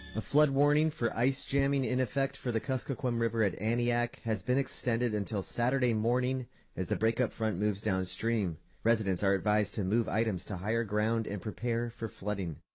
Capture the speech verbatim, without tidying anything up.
A flood warning for ice jamming in effect for the Kuskokwim River at Aniak has been extended until Saturday morning as the breakup front moves downstream. Residents are advised to move items to higher ground and prepare for flooding.